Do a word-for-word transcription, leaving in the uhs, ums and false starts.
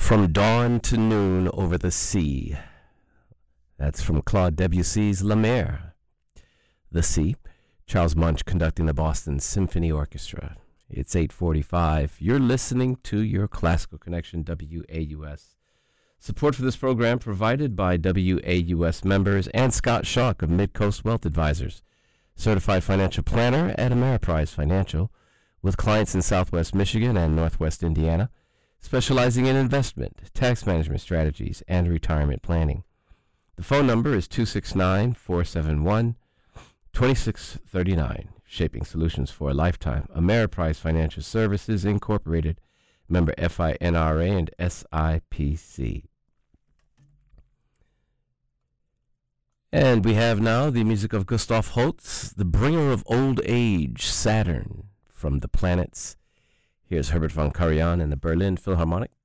From Dawn to Noon Over the Sea. That's from Claude Debussy's La Mer. The Sea. Charles Munch conducting the Boston Symphony Orchestra. It's eight forty-five. You're listening to your Classical Connection, W A U S. Support for this program provided by W A U S members and Scott Schock of Midcoast Wealth Advisors, certified financial planner at Ameriprise Financial, with clients in Southwest Michigan and Northwest Indiana, specializing in investment, tax management strategies, and retirement planning. The phone number is two six nine, four seven one, two six three nine. Shaping solutions for a lifetime. Ameriprise Financial Services Incorporated, member F I N R A and S I P C. And we have now the music of Gustav Holst, the bringer of old age, Saturn, from the planets. Here's Herbert von Karajan and the Berlin Philharmonic.